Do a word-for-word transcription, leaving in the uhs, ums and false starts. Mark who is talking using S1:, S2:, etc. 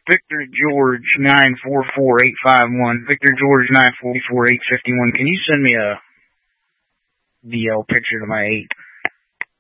S1: Victor George nine four four eight five one. Victor George nine four four eight five one. Can you send me a D L picture to my eight?